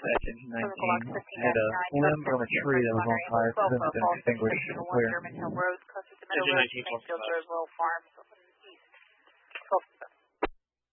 dispatch engine 19. Had a limb from a tree that was on fire. It's been extinguished. Clear. Engine 19, 12 Farms, east.